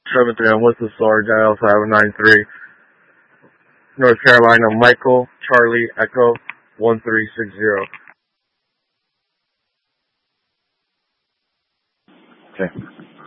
73, I'm with the Sarge. I also have a 93. North Carolina, Michael, Charlie, Echo, 1360. Okay.